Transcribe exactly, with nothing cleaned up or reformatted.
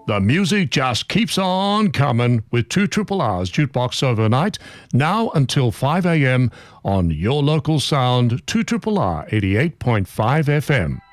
The music just keeps on coming with two Triple R's Jukebox Overnight, now until five a.m. on your local sound, two Triple R eighty-eight point five F M.